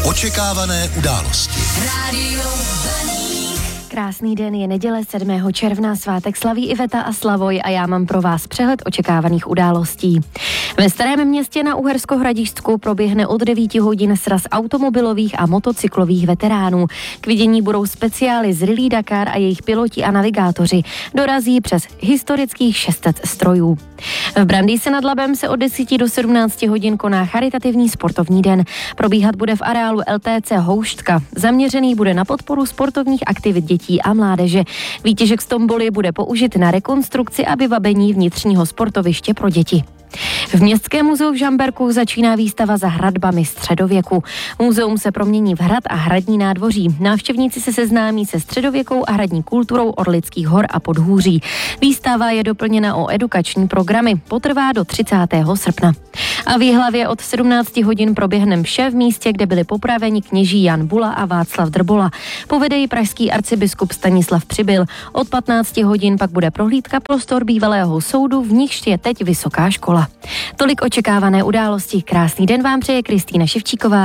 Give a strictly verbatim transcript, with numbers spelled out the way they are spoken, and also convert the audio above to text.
Očekávané události. Rádio Krásný den, je neděle sedmého června, svátek slaví Iveta a Slavoj a já mám pro vás přehled očekávaných událostí. Ve Starém Městě na Uhersko-Hradišťsku proběhne od devíti hodin sraz automobilových a motocyklových veteránů. K vidění budou speciály z Rallye Dakar a jejich piloti a navigátoři. Dorazí přes historických šest set strojů. V Brandýse nad Labem se od deseti do sedmnácti hodin koná charitativní sportovní den. Probíhat bude v areálu L T C Houštka. Zaměřený bude na podporu sportovních aktivit dětí a mládeže. Výtěžek z tomboly bude použit na rekonstrukci a vybavení vnitřního sportoviště pro děti. V Městském muzeu v Žamberku začíná výstava za hradbami středověku. Muzeum se promění v hrad a hradní nádvoří. Návštěvníci se seznámí se středověkou a hradní kulturou Orlických hor a Podhůří. Výstava je doplněna o edukační programy. Potrvá do třicátého srpna. A v Jihlavě od sedmnácti hodin proběhne mše v místě, kde byli popraveni kněží Jan Bula a Václav Drbola. Povede ji pražský arcibiskup Stanislav Přibyl. Od patnácti hodin pak bude prohlídka prostor bývalého soudu, v nichž je teď vysoká škola. Tolik očekávané události. Krásný den vám přeje Kristýna Ševčíková.